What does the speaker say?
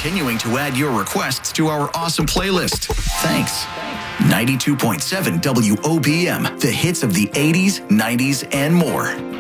continuing to add your requests to our awesome playlist. Thanks. 92.7 WOBM, the hits of the 80s, 90s, and more.